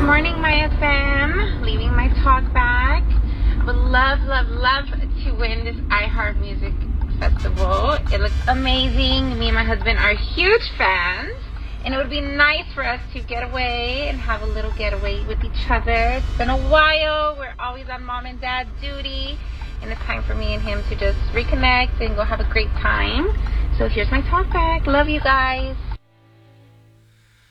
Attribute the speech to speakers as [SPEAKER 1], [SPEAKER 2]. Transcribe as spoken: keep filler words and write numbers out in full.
[SPEAKER 1] morning, Maya fam. Leaving my talk back. Would love, love, love to win this iHeart Music Festival. It looks amazing. Me and my husband are huge fans. And it would be nice for us to get away and have a little getaway with each other. It's been a while. We're always on mom and dad duty. And it's time for me and him to just reconnect and go have a great time. So here's my talk back. Love you guys.